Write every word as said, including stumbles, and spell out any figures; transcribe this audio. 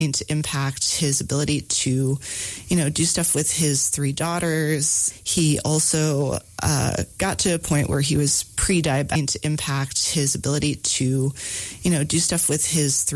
to impact his ability to, you know, do stuff with his three daughters. He also uh, got to a point where he was pre-diabetic to impact his ability to, you know, do stuff with his three